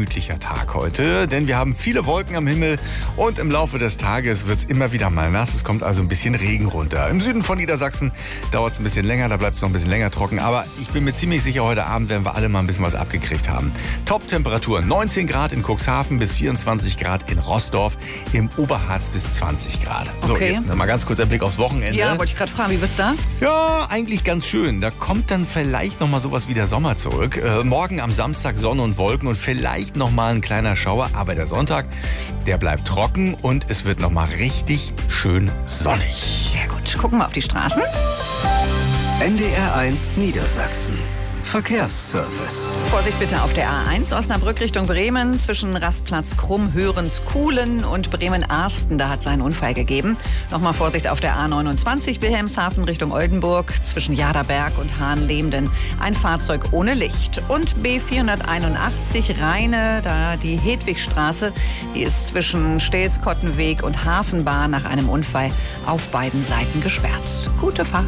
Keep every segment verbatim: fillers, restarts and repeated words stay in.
gemütlicher Tag heute, denn wir haben viele Wolken am Himmel und im Laufe des Tages wird es immer wieder mal nass. Es kommt also ein bisschen Regen runter. Im Süden von Niedersachsen dauert es ein bisschen länger, da bleibt es noch ein bisschen länger trocken. Aber ich bin mir ziemlich sicher, heute Abend werden wir alle mal ein bisschen was abgekriegt haben. Top-Temperaturen neunzehn Grad in Cuxhaven bis vierundzwanzig Grad in Roßdorf, im Oberharz bis zwanzig Grad. So, Okay. jetzt mal ganz kurz ein Blick aufs Wochenende. Ja, wollte ich gerade fragen, wie wird's da? Ja, eigentlich ganz schön. Da kommt dann vielleicht noch mal sowas wie der Sommer zurück. Äh, morgen am Samstag Sonne und Wolken und vielleicht noch mal ein kleiner Schauer. Aber der Sonntag, der bleibt trocken und es wird noch mal richtig schön sonnig. Sehr gut. Gucken wir auf die Straßen. N D R eins Niedersachsen. Verkehrsservice. Vorsicht bitte auf der A eins Osnabrück Richtung Bremen zwischen Rastplatz Krumm-Hörens-Kuhlen und Bremen-Arsten. Da hat es einen Unfall gegeben. Nochmal Vorsicht auf der A neunundzwanzig Wilhelmshaven Richtung Oldenburg zwischen Jaderberg und Hahnlemden. Ein Fahrzeug ohne Licht. Und B vierhunderteinundachtzig Rheine, da die Hedwigstraße, die ist zwischen Stels-Kottenweg und Hafenbahn nach einem Unfall auf beiden Seiten gesperrt. Gute Fahrt.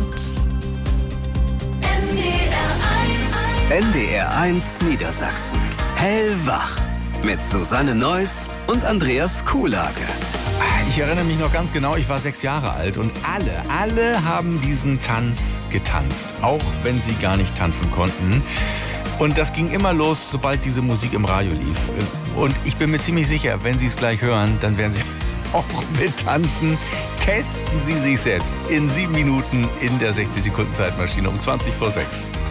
N D R eins Niedersachsen. Hellwach. Mit Susanne Neuss und Andreas Kuhlage. Ich erinnere mich noch ganz genau, ich war sechs Jahre alt und alle, alle haben diesen Tanz getanzt, auch wenn sie gar nicht tanzen konnten. Und das ging immer los, sobald diese Musik im Radio lief. Und ich bin mir ziemlich sicher, wenn Sie es gleich hören, dann werden Sie auch mittanzen. Testen Sie sich selbst in sieben Minuten in der sechzig Sekunden Zeitmaschine um zwanzig vor sechs.